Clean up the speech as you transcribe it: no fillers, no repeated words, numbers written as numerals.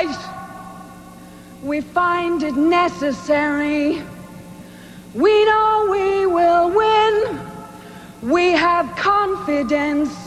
fight. We find it necessary. We know we will win. We have confidence